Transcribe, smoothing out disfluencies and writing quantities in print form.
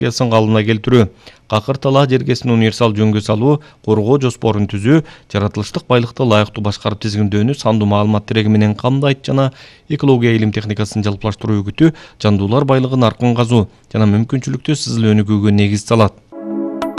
технологиясын калыбына келтирүү, какыр талаа жергесин универсал жөнгө салуу, коргоо жоспорун түзүү, жаратылыштык байлыкты лайыктуу башкарып тизгиндөөнү сандуу маалымат тиреги менен камдайт жана экология илим техникасын жалпылаштыруу үгүтү жандуулар байлыгын аркын казуу жана мүмкүнчүлүктүү сызыл өнүгүүгө негиз салат.